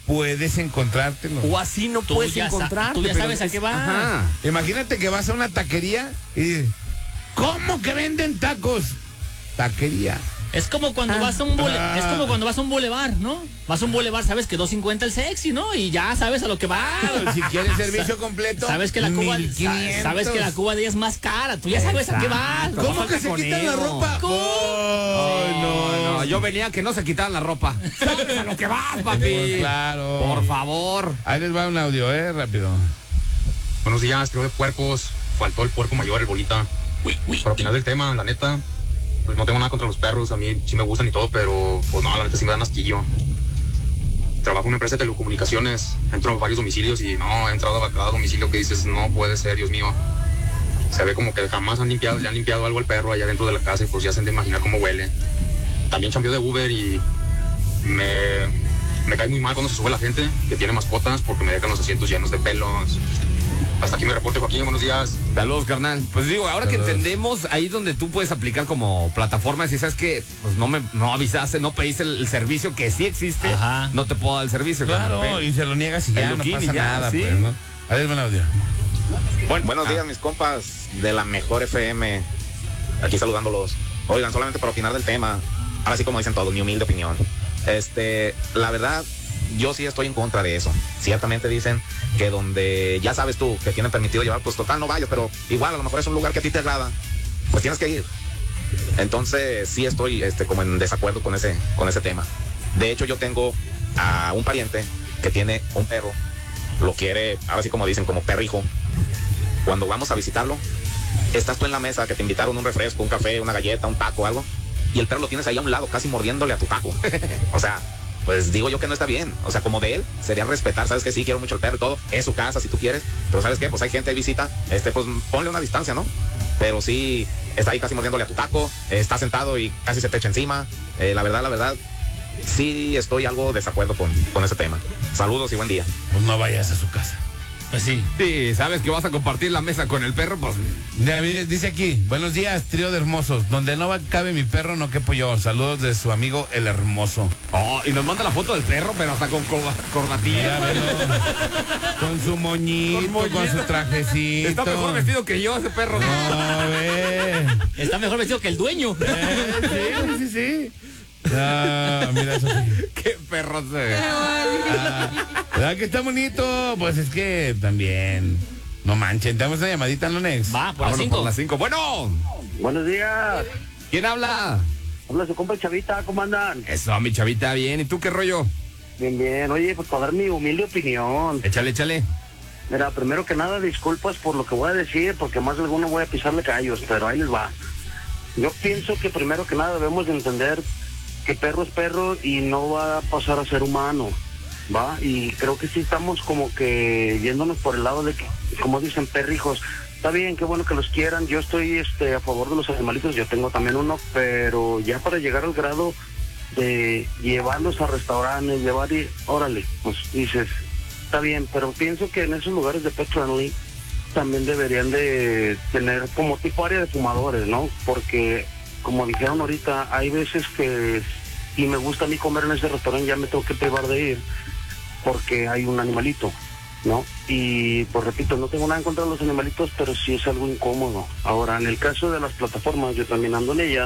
puedes encontrártelo. O así no puedes encontrarte. Tú ya sabes a qué vas. Ajá. Imagínate que vas a una taquería y dices, ¿cómo que venden tacos? Taquería. Es como cuando vas a un es como cuando vas a un bulevar, ¿no? Vas a un bulevar, sabes que 2.50 el sexy, ¿no? Y ya sabes a lo que vas. Si quieres servicio completo, sabes que la Cuba 1,500. sabes que la Cuba 10 es más cara. Tú ya sabes a qué vas. ¿Cómo que se quitan la ropa? Ay, no, yo venía que no se quitaran la ropa. ¿Sabes a lo que vas, papi? Pues claro. Por favor. Ahí les va un audio, rápido. Buenos días, creo de puercos. Faltó el puerco mayor, el bolita. Para opinar del tema, la neta, pues no tengo nada contra los perros. A mí sí me gustan y todo, pero pues no, la neta sí me dan asquillo. Trabajo en una empresa de telecomunicaciones, entro a varios domicilios y no, he entrado a cada domicilio que dices, no puede ser, Dios mío. Se ve como que jamás le han limpiado algo al perro allá dentro de la casa y pues ya se han de imaginar cómo huele. También cambió de Uber y me cae muy mal cuando se sube la gente que tiene mascotas porque me dejan los asientos llenos de pelos. Hasta aquí mi reporte, Joaquín, buenos días. Saludos, carnal. Pues digo, ahora que entendemos, ahí donde tú puedes aplicar como plataforma, si sabes que pues no avisaste, no pediste el servicio que sí existe, Ajá. no te puedo dar el servicio. Claro, carnal. y se lo niegas y ya no Loquín pasa y ya, nada, sí. pues, ¿no? Ahí les va el audio. Buenos días, mis compas de la mejor FM. Aquí saludándolos. Oigan, solamente para opinar del tema. Ahora sí, como dicen todos, mi humilde opinión. La verdad, yo sí estoy en contra de eso. Ciertamente dicen que donde ya sabes tú que tienen permitido llevar, pues total no vayas, pero igual a lo mejor es un lugar que a ti te agrada, pues tienes que ir. Entonces sí estoy como en desacuerdo con ese tema. De hecho, yo tengo a un pariente que tiene un perro, lo quiere, ahora sí como dicen, como perrijo. Cuando vamos a visitarlo, estás tú en la mesa que te invitaron un refresco, un café, una galleta, un taco, algo, y el perro lo tienes ahí a un lado, casi mordiéndole a tu taco. O sea, pues digo yo que no está bien. O sea, como de él, sería respetar, sabes que sí, quiero mucho el perro y todo, es su casa si tú quieres, pero sabes qué, pues hay gente de visita, pues ponle una distancia, ¿no? Pero sí, está ahí casi mordiéndole a tu taco, está sentado y casi se te echa encima. La verdad, sí estoy algo desacuerdo con ese tema. Saludos y buen día. Pues no vayas a su casa. Pues sí. Sí, sabes que vas a compartir la mesa con el perro, pues. Dice aquí, buenos días, trío de hermosos. Donde no cabe mi perro, no quepo yo. Saludos de su amigo el hermoso. Oh, y nos manda la foto del perro, pero hasta con corbatilla. Mira, velo. Con su moñito, con su trajecito. Está mejor vestido que yo ese perro. No, ve. Está mejor vestido que el dueño. Sí. No, mira eso. Qué perro se ve. ¿Verdad que está bonito? Pues es que también. No manchen, tenemos una llamadita en Lonex. Va, por las Vámonos 5. por las 5. Bueno, Buenos días. ¿quién habla? Habla su compa Chavita, ¿cómo andan? Eso, mi chavita, bien. ¿Y tú qué rollo? Bien. Oye, pues para dar mi humilde opinión. Échale. Mira, primero que nada, disculpas por lo que voy a decir, porque más de alguno voy a pisarle callos, pero ahí les va. Yo pienso que primero que nada debemos de entender que perro es perro y no va a pasar a ser humano, ¿va? Y creo que sí estamos como que yéndonos por el lado de que, como dicen, perrijos. Está bien, qué bueno que los quieran. Yo estoy a favor de los animalitos, yo tengo también uno, pero ya para llegar al grado de llevarlos a restaurantes, órale, pues dices, está bien, pero pienso que en esos lugares de pet friendly también deberían de tener como tipo área de fumadores, ¿no? Porque, como dijeron ahorita, hay veces que si me gusta a mí comer en ese restaurante ya me tengo que privar de ir porque hay un animalito, ¿no? Y pues repito, no tengo nada en contra de los animalitos, pero sí es algo incómodo. Ahora, en el caso de las plataformas, yo también ando en ellas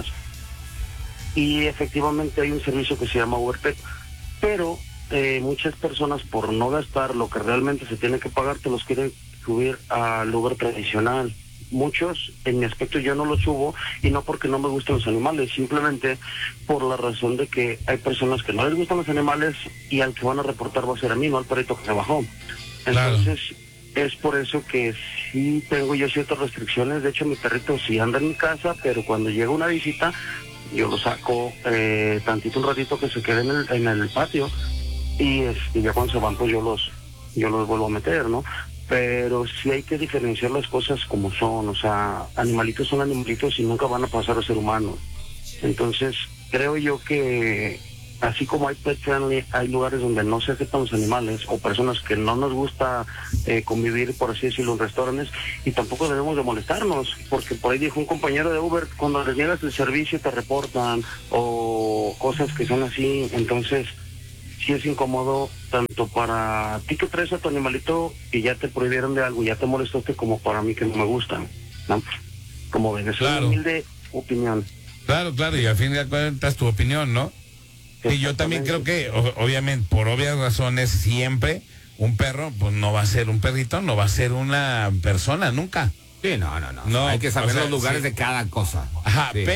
y efectivamente hay un servicio que se llama Uber Pet, pero muchas personas por no gastar lo que realmente se tiene que pagar te los quieren subir al Uber tradicional. Muchos, en mi aspecto, yo no los subo, y no porque no me gusten los animales, simplemente por la razón de que hay personas que no les gustan los animales y al que van a reportar va a ser a mí, no al perrito que se bajó. Entonces, es por eso que sí tengo yo ciertas restricciones. De hecho, mi perrito sí anda en mi casa, pero cuando llega una visita, yo lo saco tantito, un ratito que se quede en el patio, y ya cuando se van, pues yo los vuelvo a meter, ¿no? Pero sí hay que diferenciar las cosas como son. O sea, animalitos son animalitos y nunca van a pasar a ser humanos. Entonces, creo yo que así como hay pet friendly, hay lugares donde no se aceptan los animales o personas que no nos gusta convivir, por así decirlo, en restaurantes, y tampoco debemos de molestarnos, porque por ahí dijo un compañero de Uber, cuando les niegas el servicio te reportan o cosas que son así. Entonces, sí es incómodo tanto para ti que traes a tu animalito y ya te prohibieron de algo, ya te molestaste, como para mí que no me gustan, ¿no? Como ven, es una humilde opinión. Claro, y al fin de cuentas tu opinión, ¿no? Y yo también creo que, obviamente, por obvias razones, siempre un perro, pues no va a ser un perrito, no va a ser una persona, nunca. Sí, no. Hay que saber los lugares de cada cosa. Ajá, sí.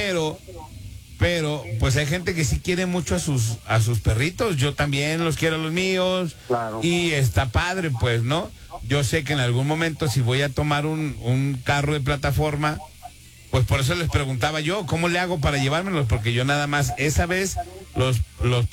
pero, pues hay gente que sí quiere mucho a sus perritos. Yo también los quiero a los míos. Claro. Y está padre, pues, ¿no? Yo sé que en algún momento, si voy a tomar un carro de plataforma, pues por eso les preguntaba yo, ¿cómo le hago para llevármelos? Porque yo nada más, esa vez los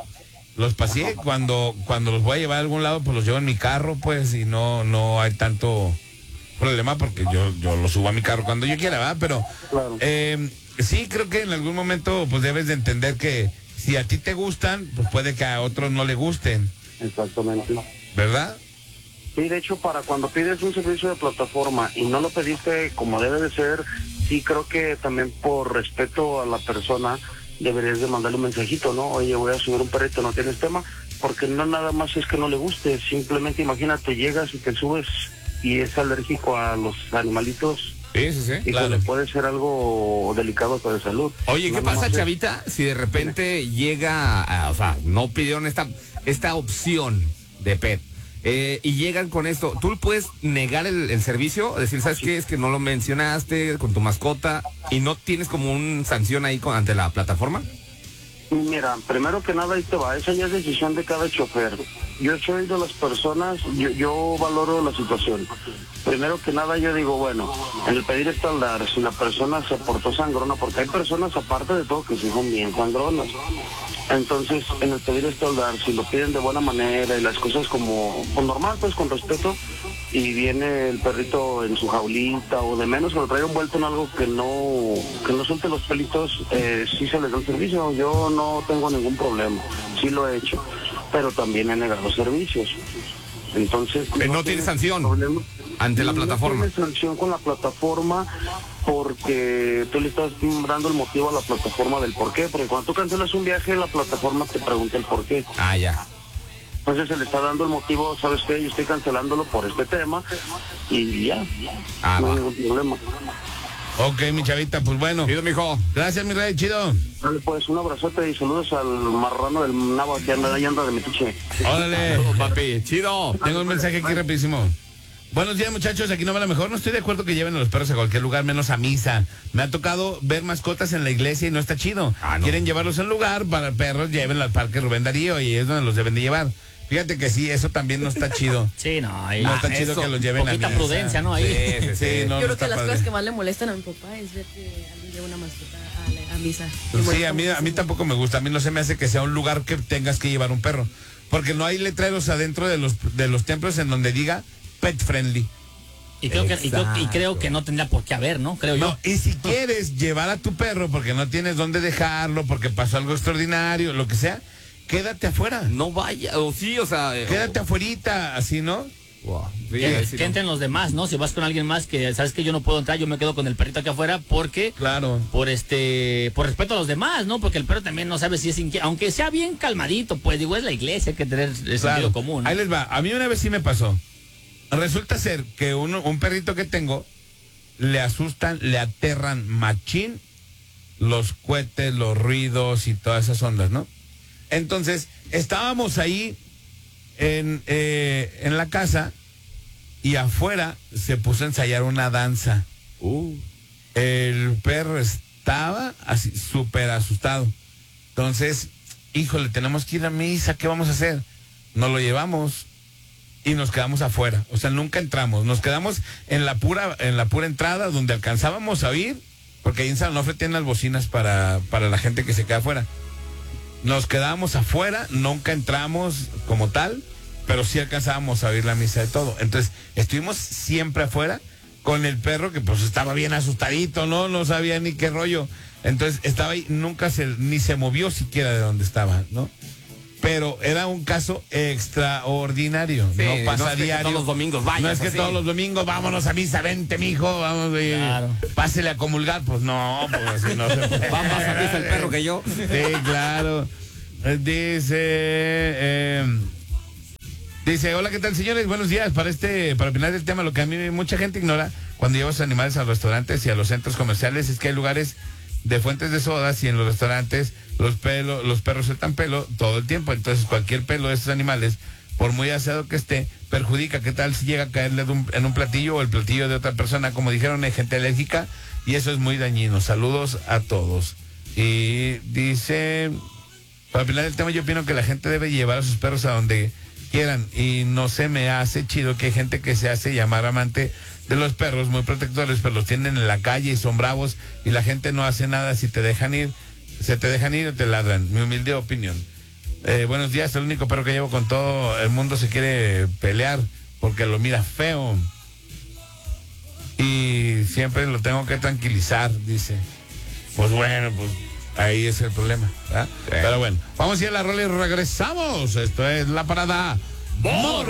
paseé, cuando los voy a llevar a algún lado, pues los llevo en mi carro, pues, y no hay tanto problema, porque yo los subo a mi carro cuando yo quiera, ¿verdad? Pero, Claro. sí, creo que en algún momento, pues debes de entender que si a ti te gustan, pues puede que a otros no le gusten, Exactamente. ¿verdad? Sí, de hecho, para cuando pides un servicio de plataforma y no lo pediste como debe de ser, sí creo que también por respeto a la persona deberías de mandarle un mensajito, ¿no? Oye, voy a subir un perrito, ¿no tienes tema? Porque no nada más es que no le guste, simplemente imagínate, llegas y te subes y es alérgico a los animalitos. Sí, Y claro. le puede ser algo delicado para la salud. Oye, ¿qué No, pasa, no sé. Chavita, si de repente llega, o sea, no pidieron esta opción de pet, y llegan con esto? ¿Tú puedes negar el servicio? Decir, ¿sabes qué? Es que no lo mencionaste con tu mascota y no tienes como una sanción ahí ante la plataforma. Mira, primero que nada, ahí te va, esa ya es decisión de cada chofer. Yo soy de las personas, yo valoro la situación. Primero que nada yo digo, bueno, en el pedir está el dar, si la persona se portó sangrona, porque hay personas aparte de todo que sí son bien sangronas. Entonces, en el pedir está el dar, si lo piden de buena manera y las cosas como normal, pues con respeto, y viene el perrito en su jaulita o de menos que lo traiga envuelto en algo que no suelte los pelitos, sí se les da el servicio. Yo no tengo ningún problema, sí lo he hecho, pero también he negado servicios. Entonces No tiene sanción problema ante la plataforma. No tiene sanción con la plataforma porque tú le estás dando el motivo a la plataforma del por qué, porque cuando tú cancelas un viaje la plataforma te pregunta el por qué. Ah, ya. Entonces se le está dando el motivo, ¿sabes qué? Yo estoy cancelándolo por este tema y ya, Ah, no hay va. ningún problema. Ok, mi Chavita, pues bueno. Chido, mijo. Gracias, mi rey, chido. Dale, pues un abrazote y saludos al marrano del Nava que anda de metiche. Órale. Saludos, papi. Chido. Tengo un mensaje aquí rapidísimo. Buenos días, muchachos, aquí no va la mejor. No estoy de acuerdo que lleven a los perros a cualquier lugar, menos a misa. Me ha tocado ver mascotas en la iglesia y no está chido. Ah, no. Quieren llevarlos a un lugar para perros, llévenlos al Parque Rubén Darío y es donde los deben de llevar. Fíjate que sí, eso también no está chido. Sí, no, ahí No está chido eso, que los lleven a poquita misa. prudencia, ¿no? Ahí. Sí. No, Yo no creo está que las padre. cosas que más le molestan a mi papá es ver que alguien lleva una mascota a misa. Sí, a mí tampoco me gusta. A mí no se me hace que sea un lugar que tengas que llevar un perro. Porque no hay letreros adentro de los templos en donde diga pet friendly. Y creo que no tendría por qué haber, ¿no? Creo yo. No, y si quieres llevar a tu perro porque no tienes dónde dejarlo, porque pasó algo extraordinario, lo que sea, quédate afuera. No vaya, o sí, o sea. Quédate afuerita, así, ¿no? Wow. Sí, Que, sí, que no. entren los demás, ¿no? Si vas con alguien más que sabes que yo no puedo entrar, yo me quedo con el perrito aquí afuera porque Claro. por respeto a los demás, ¿no? Porque el perro también no sabe si es inquieto, aunque sea bien calmadito, pues digo, es la iglesia, hay que tener el sentido común, ¿no? Ahí les va. A mí una vez sí me pasó. Resulta ser que un perrito que tengo le asustan, le aterran machín los cohetes, los ruidos y todas esas ondas, ¿no? Entonces, estábamos ahí en la casa y afuera se puso a ensayar una danza. El perro estaba así súper asustado. Entonces, híjole, tenemos que ir a misa, ¿qué vamos a hacer? Nos lo llevamos y nos quedamos afuera. O sea, nunca entramos. Nos quedamos en la pura entrada donde alcanzábamos a oír, porque ahí en San Onofre tienen las bocinas para la gente que se queda afuera. Nos quedábamos afuera, nunca entramos como tal, pero sí alcanzábamos a oír la misa de todo. Entonces, estuvimos siempre afuera con el perro que pues estaba bien asustadito, no sabía ni qué rollo. Entonces, estaba ahí, ni se movió siquiera de donde estaba, ¿no? Pero era un caso extraordinario. Sí, no pasa no es que diario. todos los domingos vayas No es que así. todos los domingos vámonos a misa, vente, mijo, vamos, Claro. pásele a comulgar. Pues no, pues así no se puede. Va más a misa el perro que yo. Sí, claro. Dice, hola, ¿qué tal, señores? Buenos días. Para opinar del tema, lo que a mí mucha gente ignora cuando lleva sus animales a los restaurantes y a los centros comerciales es que hay lugares de fuentes de sodas y en los restaurantes los perros sueltan pelo todo el tiempo. Entonces cualquier pelo de esos animales, por muy aseado que esté, perjudica. ¿Qué tal si llega a caerle en un platillo o el platillo de otra persona? Como dijeron, hay gente alérgica y eso es muy dañino. Saludos a todos. Y dice, para opinar del tema, yo opino que la gente debe llevar a sus perros a donde quieran y no se me hace chido que hay gente que se hace llamar amante de los perros, muy protectores, pero los tienen en la calle y son bravos y la gente no hace nada. Si te dejan ir, se te dejan ir o te ladran. Mi humilde opinión. Buenos días, el único perro que llevo con todo el mundo se quiere pelear porque lo mira feo y siempre lo tengo que tranquilizar, dice. Pues bueno, pues ahí es el problema, ¿verdad? Sí. Pero bueno, vamos a ir a la rola y regresamos. Esto es La Parada Morning.